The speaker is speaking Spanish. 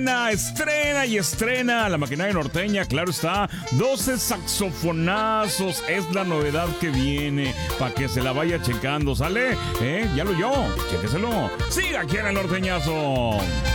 Estrena y estrena la maquinaria norteña, claro está. 12 saxofonazos es la novedad que viene, para que se la vaya checando, ¿sale? Ya lo oyó, chéqueselo. Siga aquí en el norteñazo.